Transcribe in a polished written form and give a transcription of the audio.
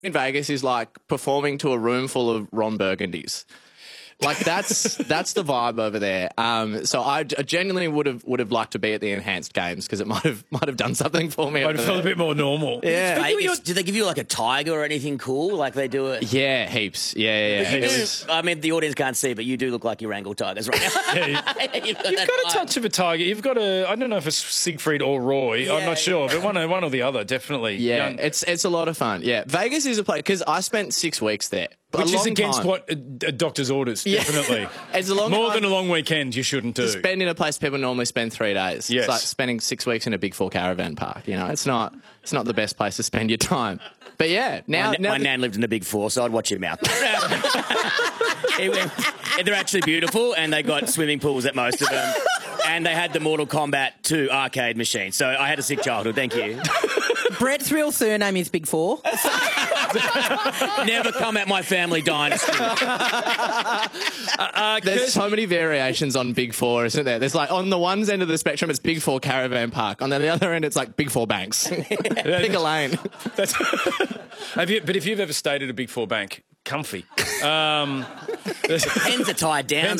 in Vegas is like performing to a room full of Ron Burgundies. Like that's the vibe over there. So I genuinely would have liked to be at the enhanced games because it might have done something for me. Might have felt a bit more normal. Yeah. Did they give you like a tiger or anything cool? Like they do it? Yeah, heaps. Yeah. I mean, the audience can't see, but you do look like you wrangle tigers right now. You've got a touch of a tiger. You've got I don't know if it's Siegfried or Roy. I'm not sure, but one or the other, definitely. Yeah, it's a lot of fun. Yeah, Vegas is a place because I spent 6 weeks there. Which is against what a doctor's orders, definitely. It's a long More time than a long weekend you shouldn't do. Spend in a place people normally spend 3 days. Yes. It's like spending 6 weeks in a Big 4 caravan park. You know, it's not the best place to spend your time. But yeah, now my nan lived in the Big 4, so I'd watch your mouth. They're actually beautiful, and they got swimming pools at most of them. And they had the Mortal Kombat 2 arcade machine. So I had a sick childhood. Thank you. Brett's real surname is Big 4. Never come at my family dynasty. There's so many variations on Big 4, isn't there? There's like on the one end of the spectrum, it's Big 4 caravan park. On the other end, it's like Big 4 banks. Pick a lane. But if you've ever stayed at a Big 4 bank, comfy. Pens are tied down.